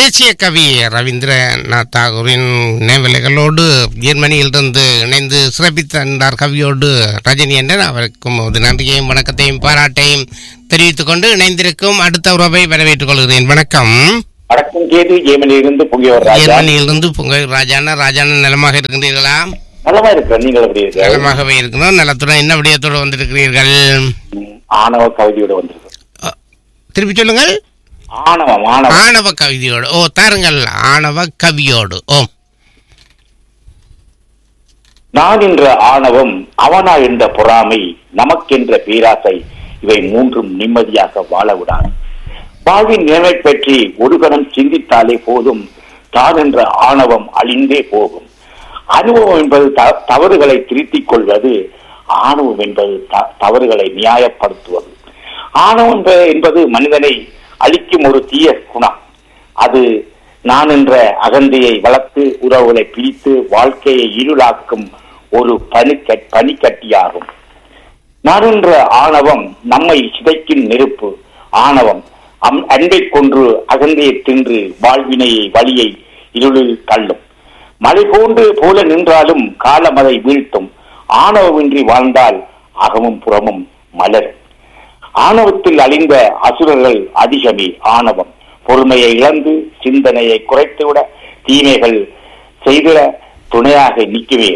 தேசிய கவி ரவீந்திரநாத் தாகூரின் நினைவலைகளோடு ஜெர்மனியிலிருந்து இணைந்து சிறப்பித்தார் கவியோடு ரஜினி என்றார். அவருக்கும் ஒரு நன்றியையும் வணக்கத்தையும் பாராட்டையும் தெரிவித்துக் கொண்டு இணைந்திருக்கும் அடுத்த உறவை வரவேற்றுக் கொள்கிறேன். வணக்கம். வணக்கம் கேது. ஜெர்மனியிலிருந்து புங்கையூர் ராஜான நலமாக இருக்கின்றீர்களா? நலமா இருக்கிறேன். நீங்கள் எப்படி இருக்கீங்க? நலமாகவே இருக்கிறோம். நலத்துடன் என்ன விடயத்தோடு வந்திருக்கிறீர்கள்? ஆணவ கவிதையோடு வந்திருக்கிறோம். திருப்பி சொல்லுங்கள். ஆணவ கவிதையோடு. ஓ, தாருங்கள். ஆணவ கவியோடு. ஓ. நான் என்ற ஆணவம், அவனா என்ற பொறாமை, நமக்கென்ற பேராசை, இவை மூன்றும் நிம்மதியாக வாழ விடாது. வாழ்வின் நிலைமை பற்றி ஒரு கணம் சிந்தித்தாலே போதும், தான் என்ற ஆணவம் அழிந்தே போகும். அனுபவம் என்பது தவறுகளை திருத்திக் கொள்வது, ஆணவம் என்பது தவறுகளை நியாயப்படுத்துவது. ஆணவம் என்பது மனிதனை அழிக்கும் ஒரு தீய குணம். அது நான் என்ற அகந்தையை வளர்த்து உறவுகளை பிரித்து வாழ்க்கையை இருளாக்கும் ஒரு பனிக்கட்டியாகும். நான் என்ற ஆணவம் நம்மை சிதைக்கும் நெருப்பு. ஆணவம் அன்பை கொன்று அகந்தையை தின்று வாழ்வினையை வழியை இருளில் தள்ளும். மழை போல நின்றாலும் காலம் அதை வீழ்த்தும். ஆணவமின்றி வாழ்ந்தால் அகமும் புறமும் மலரும். ஆணவத்தில் அழிந்த அசுரர்கள் அதிகமே. ஆணவம் பொறுமையை இழந்து சிந்தனையை குறைத்துவிட, தீமைகள் செய்திட துணையாக நிற்குவே.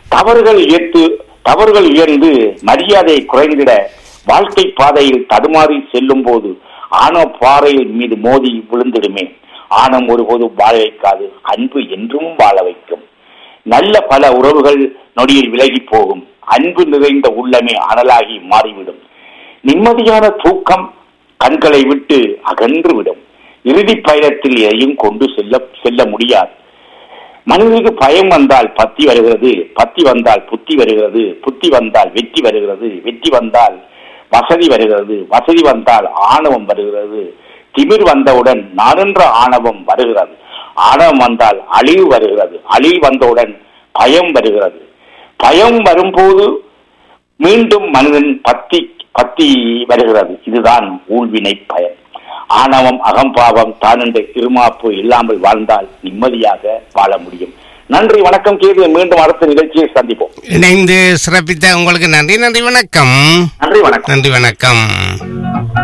தவறுகள் உயர்ந்து மரியாதை குறைந்திட, வாழ்க்கை பாதையில் தடுமாறி செல்லும் போது ஆணவ பாறையில் மீது மோதி விழுந்திடுமே. ஆணவம் ஒருபோதும் வாழ வைக்காது, அன்பு என்றும் வாழ வைக்கும். நல்ல பல உறவுகள் நொடியில் விலகி போகும். அன்பு நிறைந்த உள்ளமே அனலாகி மாறிவிடும். நிம்மதியான தூக்கம் கண்களை விட்டு அகன்று விடும். இறுதி பயணத்தில் எதையும் கொண்டு செல்ல முடியாது. மனிதனுக்கு பயம் வந்தால் பத்தி வருகிறது, பத்தி வந்தால் புத்தி வருகிறது, புத்தி வந்தால் வெற்றி வருகிறது, வெற்றி வந்தால் வசதி வருகிறது, வசதி வந்தால் ஆணவம் வருகிறது, திமிர் வந்தவுடன் நானென்ற ஆணவம் வருகிறது, ஆணவம் வந்தால் அழிவு வருகிறது, அழிவு வந்தவுடன் பயம் வருகிறது, பயம் வரும்போது மீண்டும் மனிதன் பத்தி வருகிறது. இதுதான் ஊழ்வினை பயன். ஆணவம் அகம்பாவம் தான் என்ற இருமாப்பு இல்லாமல் வாழ்ந்தால் நிம்மதியாக வாழ முடியும். நன்றி, வணக்கம் கேது. மீண்டும் அடுத்த நிகழ்ச்சியை சந்திப்போம். இணைந்து சிறப்பித்த உங்களுக்கு நன்றி. நன்றி, வணக்கம். நன்றி, வணக்கம். நன்றி, வணக்கம்.